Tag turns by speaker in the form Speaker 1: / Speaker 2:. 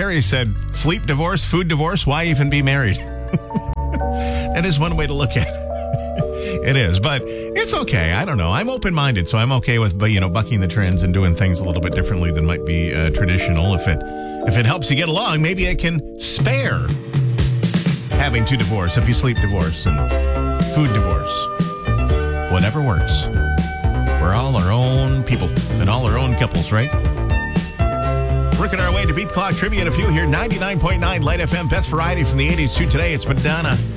Speaker 1: Gary said, sleep divorce, food divorce, why even be married? That is one way to look at it. It is, but it's okay. I don't know. I'm open-minded, so I'm okay with, bucking the trends and doing things a little bit differently than might be traditional. If it helps you get along, maybe it can spare having to divorce if you sleep divorce and food divorce. Whatever works. We're all our own people and all our own couples, right? Working our way to Beat the Clock Trivia in a few here. 99.9 Light FM. Best variety from the 80s to today. It's Madonna.